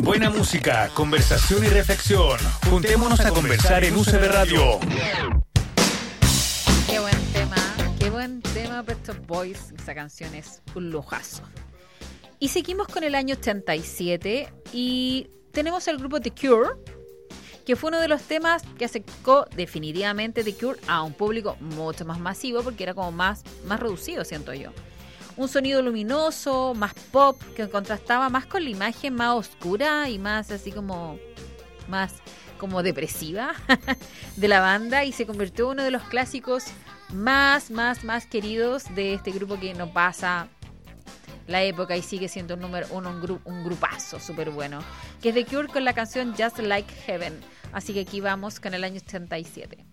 Buena música, conversación y reflexión. Juntémonos a conversar en UCB Radio. Qué buen tema, Pet Shop Boys. Esa canción es un lujazo. Y seguimos con el año 87 y tenemos el grupo The Cure, que fue uno de los temas que acercó definitivamente The Cure a un público mucho más masivo, porque era como más reducido, siento yo. Un sonido luminoso, más pop, que contrastaba más con la imagen más oscura y más así como depresiva de la banda, y se convirtió en uno de los clásicos más queridos de este grupo que no pasa la época y sigue siendo un grupazo súper bueno, que es The Cure con la canción Just Like Heaven. Así que aquí vamos con el año 87.